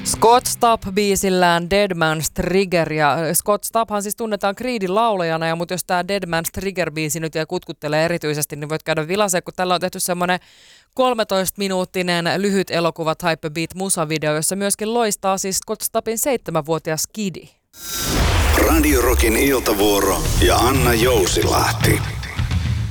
Scott Stapp-biisillään Dead Man's Trigger, ja Scott Stapphan siis tunnetaan Creedin laulajana, mutta jos tämä Dead Man's Trigger-biisi nyt kutkuttelee erityisesti, niin voit käydä vilaseen, kun tällä on tehty semmoinen 13-minuuttinen lyhyt elokuva Type Beat musavideo, jossa myöskin loistaa siis Scott Stappin 7-vuotias Kidi. Radio Rockin iltavuoro ja Anna Jousilahti.